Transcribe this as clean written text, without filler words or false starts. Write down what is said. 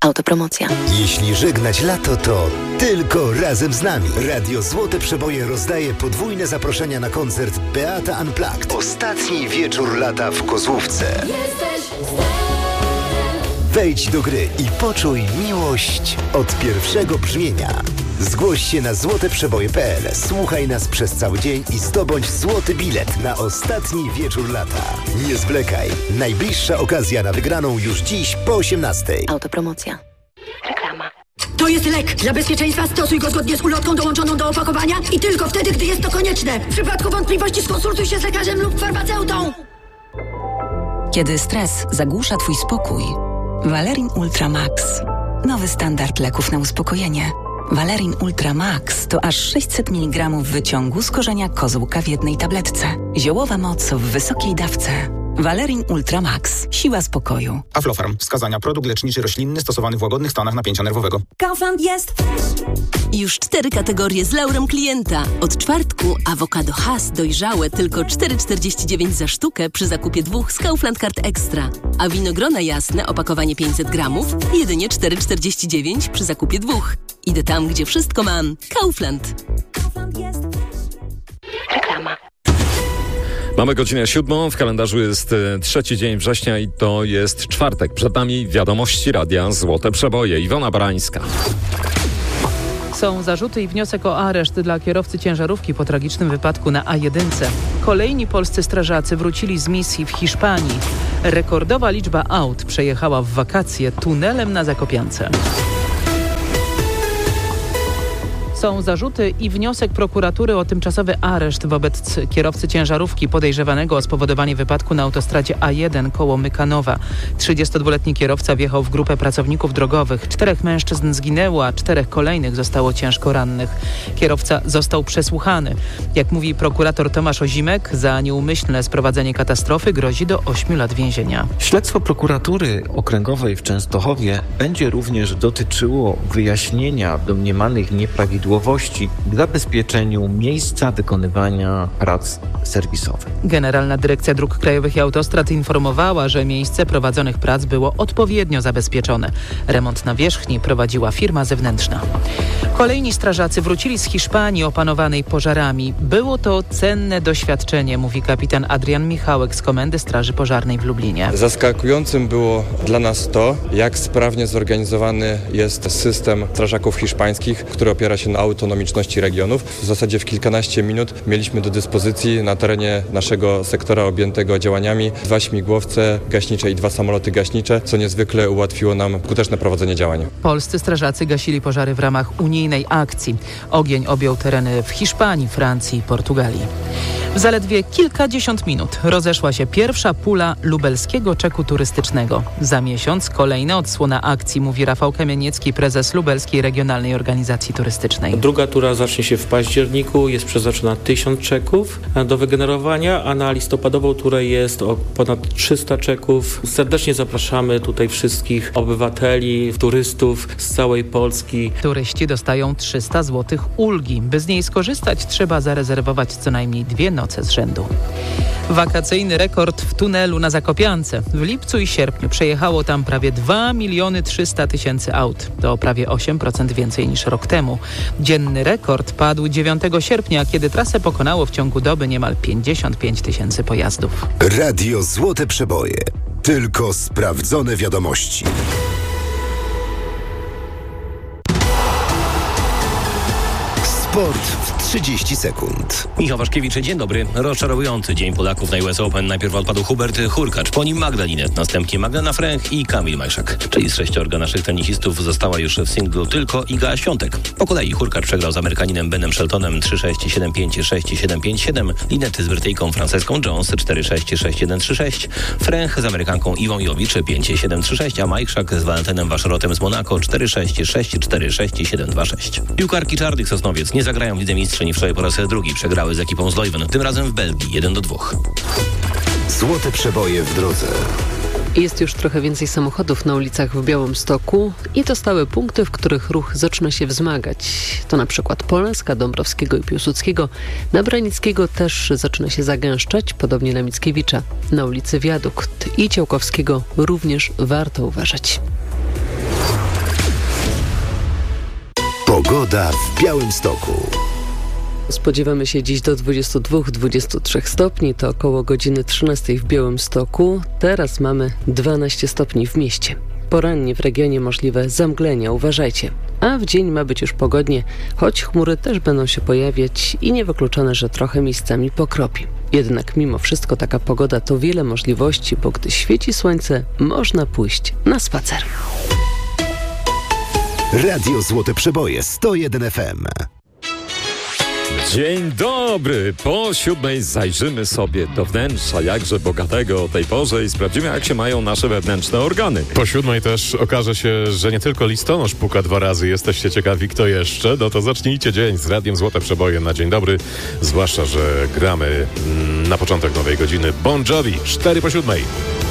Autopromocja. Jeśli żegnać lato, to tylko razem z nami. Radio Złote Przeboje rozdaje podwójne zaproszenia na koncert Beata Unplugged. Ostatni wieczór lata w Kozłówce. Wejdź do gry i poczuj miłość od pierwszego brzmienia. Zgłoś się na złoteprzeboje.pl. Słuchaj nas przez cały dzień i zdobądź złoty bilet na ostatni wieczór lata. Nie zwlekaj. Najbliższa okazja na wygraną już dziś po 18:00. Autopromocja. Reklama. To jest lek. Dla bezpieczeństwa stosuj go zgodnie z ulotką dołączoną do opakowania i tylko wtedy, gdy jest to konieczne. W przypadku wątpliwości skonsultuj się z lekarzem lub farmaceutą. Kiedy stres zagłusza Twój spokój, Valerin Ultra Max. Nowy standard leków na uspokojenie. Valerin Ultra Max to aż 600 mg wyciągu z korzenia kozłka w jednej tabletce. Ziołowa moc w wysokiej dawce. Valerin Ultra Max. Siła spokoju. Aflofarm. Wskazania: produkt leczniczy roślinny stosowany w łagodnych stanach napięcia nerwowego. Kaufland jest. Już 4 kategorie z laurem klienta. Od czwartku awokado Hass dojrzałe tylko 4,49 za sztukę przy zakupie 2 z Kaufland Card Extra. A winogrona jasne, opakowanie 500 gramów, jedynie 4,49 przy zakupie 2. Idę tam, gdzie wszystko mam. Kaufland. Kaufland jest. Reklama. Mamy godzinę 7, w kalendarzu jest 3 dzień września i to jest czwartek. Przed nami wiadomości Radia Złote Przeboje. Iwona Barańska. Są zarzuty i wniosek o areszt dla kierowcy ciężarówki po tragicznym wypadku na A1. Kolejni polscy strażacy wrócili z misji w Hiszpanii. Rekordowa liczba aut przejechała w wakacje tunelem na Zakopiance. Są zarzuty i wniosek prokuratury o tymczasowy areszt wobec kierowcy ciężarówki podejrzewanego o spowodowanie wypadku na autostradzie A1 koło Mykanowa. 32-letni kierowca wjechał w grupę pracowników drogowych. 4 mężczyzn zginęło, a 4 kolejnych zostało ciężko rannych. Kierowca został przesłuchany. Jak mówi prokurator Tomasz Ozimek, za nieumyślne sprowadzenie katastrofy grozi do 8 lat więzienia. Śledztwo prokuratury okręgowej w Częstochowie będzie również dotyczyło wyjaśnienia domniemanych nieprawidłowości w zabezpieczeniu miejsca wykonywania prac serwisowych. Generalna Dyrekcja Dróg Krajowych i Autostrad informowała, że miejsce prowadzonych prac było odpowiednio zabezpieczone. Remont nawierzchni prowadziła firma zewnętrzna. Kolejni strażacy wrócili z Hiszpanii opanowanej pożarami. Było to cenne doświadczenie, mówi kapitan Adrian Michałek z Komendy Straży Pożarnej w Lublinie. Zaskakującym było dla nas to, jak sprawnie zorganizowany jest system strażaków hiszpańskich, który opiera się na autonomiczności regionów. W zasadzie w kilkanaście minut mieliśmy do dyspozycji na terenie naszego sektora objętego działaniami 2 śmigłowce gaśnicze i 2 samoloty gaśnicze, co niezwykle ułatwiło nam skuteczne prowadzenie działań. Polscy strażacy gasili pożary w ramach unijnej akcji. Ogień objął tereny w Hiszpanii, Francji i Portugalii. W zaledwie kilkadziesiąt minut rozeszła się pierwsza pula lubelskiego czeku turystycznego. Za miesiąc kolejna odsłona akcji, mówi Rafał Kamieniecki, prezes Lubelskiej Regionalnej Organizacji Turystycznej. Druga tura zacznie się w październiku, jest przeznaczona 1000 czeków do wygenerowania, a na listopadową turę jest o ponad 300 czeków. Serdecznie zapraszamy tutaj wszystkich obywateli, turystów z całej Polski. Turyści dostają 300 zł ulgi. By z niej skorzystać, trzeba zarezerwować co najmniej 2 noce z rzędu. Wakacyjny rekord w tunelu na Zakopiance. W lipcu i sierpniu przejechało tam prawie 2 300 000 aut. To prawie 8% więcej niż rok temu. Dzienny rekord padł 9 sierpnia, kiedy trasę pokonało w ciągu doby niemal 55 000 pojazdów. Radio Złote Przeboje. Tylko sprawdzone wiadomości. Sport w 30 sekund. Michał Waszkiewicz, dzień dobry. Rozczarowujący dzień Polaków na US Open. Najpierw odpadł Hubert Hurkacz, po nim Magda Linette, następnie Magdalena Fręch i Kamil Majszak. Czyli z 6 naszych tenisistów została już w singlu tylko Iga Świątek. Po kolei Hurkacz przegrał z Amerykaninem Benem Sheltonem 3-6, 7-5, 6-7, 5-7. Linette z Brytyjką Franceską Jones 4-6, 6-1, 3-6. Fręch z Amerykanką Iwą Jowicz 5-7, 3-6, a Majszak z Walentynem Waszerotem z Monako 4-6, 6-4, 6-7, 2-6. Piłkarki Czarnych Sosnowiec nie zagrają w Lidze Mistrzyni wczoraj po raz drugi. Przegrały z ekipą z Leuven, tym razem w Belgii 1-2. Złote Przeboje w drodze. Jest już trochę więcej samochodów na ulicach w Białymstoku i to stałe punkty, w których ruch zaczyna się wzmagać. To na przykład Polska, Dąbrowskiego i Piłsudskiego. Na Branickiego też zaczyna się zagęszczać, podobnie na Mickiewicza. Na ulicy Wiadukt i Ciałkowskiego również warto uważać. Pogoda w Białymstoku. Spodziewamy się dziś do 22-23 stopni, to około godziny 13 w Białymstoku. Teraz mamy 12 stopni w mieście. Porannie w regionie możliwe zamglenia, uważajcie. A w dzień ma być już pogodnie, choć chmury też będą się pojawiać i niewykluczone, że trochę miejscami pokropi. Jednak mimo wszystko taka pogoda to wiele możliwości, bo gdy świeci słońce, można pójść na spacer. Radio Złote Przeboje 101 FM. Dzień dobry! Po 7 zajrzymy sobie do wnętrza jakże bogatego o tej porze i sprawdzimy, jak się mają nasze wewnętrzne organy. Po 7 też okaże się, że nie tylko listonosz puka 2 razy. Jesteście ciekawi, kto jeszcze? No to zacznijcie dzień z Radiem Złote Przeboje na dzień dobry. Zwłaszcza, że gramy na początek nowej godziny Bon Jovi, 4 po 7.